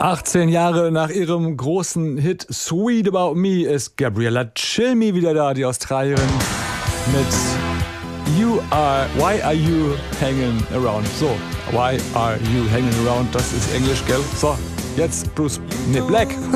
18 Jahre nach ihrem großen Hit Sweet About Me ist Gabriella Cilmi wieder da, die Australierin, mit Why Are You Hanging Around? So, Why Are You Hanging Around? Das ist Englisch, gell? So, jetzt Black.